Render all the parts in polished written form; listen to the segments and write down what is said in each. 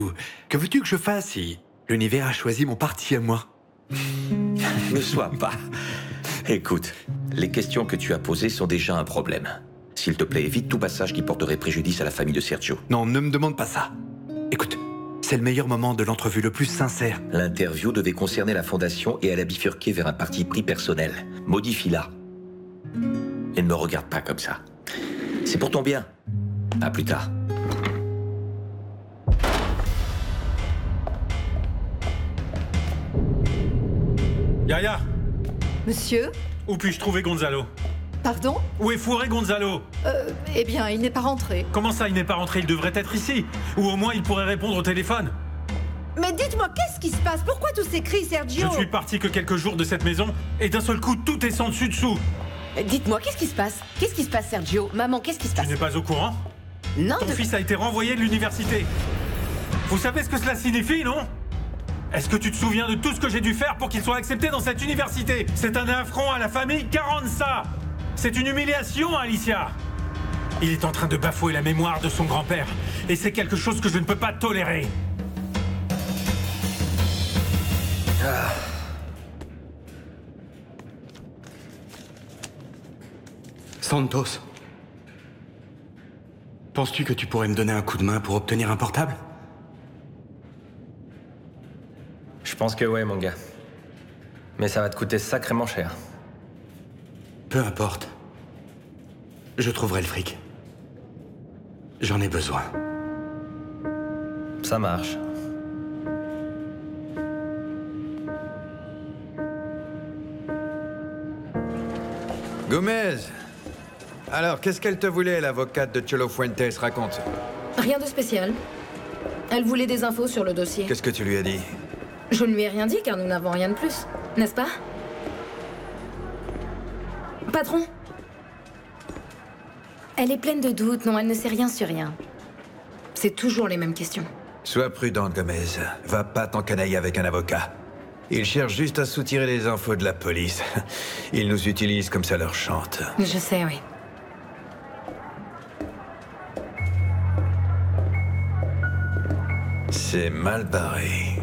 Que veux-tu que je fasse si l'univers a choisi mon parti à moi? Ne sois pas. Écoute, les questions que tu as posées sont déjà un problème. S'il te plaît, évite tout passage qui porterait préjudice à la famille de Sergio. Non, ne me demande pas ça. Écoute, c'est le meilleur moment de l'entrevue, le plus sincère. L'interview devait concerner la fondation et elle a bifurqué vers un parti pris personnel. Modifie-la. Et ne me regarde pas comme ça. C'est pour ton bien. À plus tard. Yaya, Monsieur? où puis-je trouver Gonzalo? Pardon? Où est fourré Gonzalo? Eh bien, il n'est pas rentré. Comment ça, il n'est pas rentré? Il devrait être ici. Ou au moins, il pourrait répondre au téléphone. Mais dites-moi, qu'est-ce qui se passe? Pourquoi tous ces cris, Je Sergio? ne suis parti que quelques jours de cette maison, et d'un seul coup, tout est sans dessus-dessous. Dites-moi, qu'est-ce qui se passe? Qu'est-ce qui se passe, Sergio? Maman, qu'est-ce qui se Tu passe? n'es pas au courant? Non, Ton fils a été renvoyé de l'université. Vous savez ce que cela signifie, non? Est-ce que tu te souviens de tout ce que j'ai dû faire pour qu'il soit accepté dans cette université? C'est un affront à la famille Carranza. C'est une humiliation, Alicia. Il est en train de bafouer la mémoire de son grand-père. Et c'est quelque chose que je ne peux pas tolérer. Santos. Penses-tu que tu pourrais me donner un coup de main pour obtenir un portable? Je pense que ouais, mon gars. Mais ça va te coûter sacrément cher. Peu importe. Je trouverai le fric. J'en ai besoin. Ça marche. Gomez! Alors, qu'est-ce qu'elle te voulait, l'avocate de Cholo Fuentes? Raconte. rien de spécial. Elle voulait des infos sur le dossier. Qu'est-ce que tu lui as dit? Je ne lui ai rien dit car nous n'avons rien de plus, n'est-ce pas? Patron? Elle est pleine de doutes, non, elle ne sait rien sur rien. C'est toujours les mêmes questions. Sois prudente, Gomez. Va pas t'encanailler avec un avocat. Ils cherchent juste à soutirer les infos de la police. Ils nous utilisent comme ça leur chante. Je sais, oui. C'est mal barré.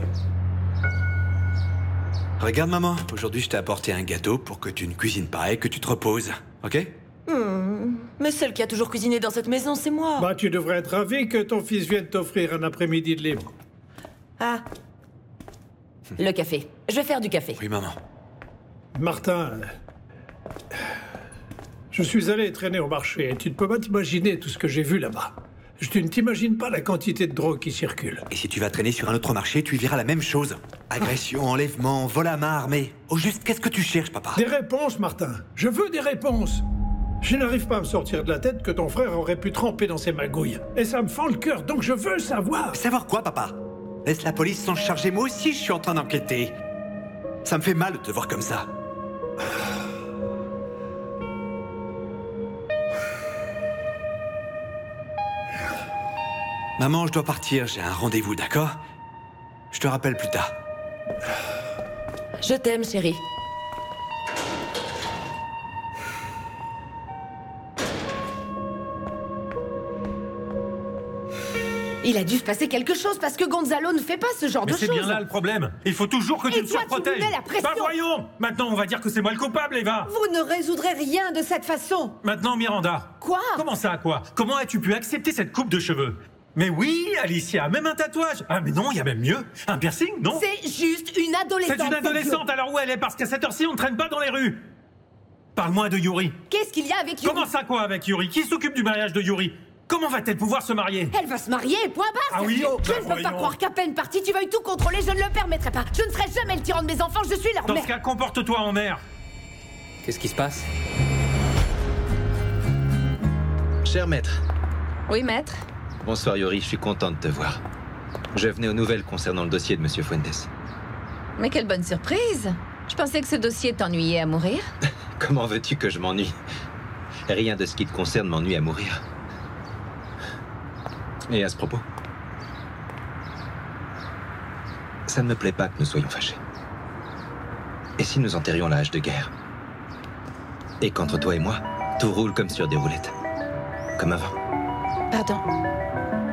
Regarde, maman, aujourd'hui je t'ai apporté un gâteau pour que tu ne cuisines pas et que tu te reposes, ok? Mais celle qui a toujours cuisiné dans cette maison, c'est moi. Bah, tu devrais être ravi que ton fils vienne t'offrir un après-midi de libre. Ah. Le café. Je vais faire du café. Oui, maman. Martin, je suis allé traîner au marché et tu ne peux pas t'imaginer tout ce que j'ai vu là-bas. Tu ne t'imagines pas la quantité de drogue qui circule. Et si tu vas traîner sur un autre marché, tu y verras la même chose. Agression, enlèvement, vol à main armée. Au juste, qu'est-ce que tu cherches, papa? Des réponses, Martin. Je veux des réponses. Je n'arrive pas à me sortir de la tête que ton frère aurait pu tremper dans ses magouilles. Et ça me fend le cœur, donc je veux savoir. Savoir quoi, papa? Laisse la police s'en charger, moi aussi je suis en train d'enquêter. Ça me fait mal de te voir comme ça. Maman, je dois partir, j'ai un rendez-vous, d'accord? Je te rappelle plus tard. Je t'aime, chérie. Il a dû se passer quelque chose parce que Gonzalo ne fait pas ce genre Mais de c'est choses. bien là le problème. Il faut toujours que tu Et me toi, tu surprotèges. nous mets la pression. Bah voyons! Maintenant, on va dire que c'est moi le coupable, Eva. Vous ne résoudrez rien de cette façon. Maintenant, Miranda. Quoi? Comment ça, quoi? Comment as-tu pu accepter cette coupe de cheveux? Mais oui, Alicia, même un tatouage. Ah, mais non, il y a même mieux. Un piercing, non? C'est juste une adolescente. C'est une adolescente, alors où elle est? Parce qu'à cette heure-ci, on ne traîne pas dans les rues. Parle-moi de Yuri. Qu'est-ce qu'il y a avec Yuri? Comment ça, quoi, avec Yuri? Qui s'occupe du mariage de Yuri? Comment va-t-elle pouvoir se marier? Elle va se marier, point barre, Ah oui? Sergio. Je Bah ne peux pas voyons. croire qu'à peine partie, tu veuilles tout contrôler, je ne le permettrai pas. Je ne serai jamais le tyran de mes enfants, je suis leur Dans mère. ce cas, comporte-toi en mère. Qu'est-ce qui se passe? Cher maître. Oui, maître. Bonsoir Yuri, je suis content de te voir. Je venais aux nouvelles concernant le dossier de Monsieur Fuentes. Mais quelle bonne surprise. Je pensais que ce dossier t'ennuyait à mourir. Comment veux-tu que je m'ennuie? Rien de ce qui te concerne m'ennuie à mourir. Et à ce propos, ça ne me plaît pas que nous soyons fâchés. Et si nous enterrions la hache de guerre? Et qu'entre toi et moi, tout roule comme sur des roulettes. Comme avant. Pardon.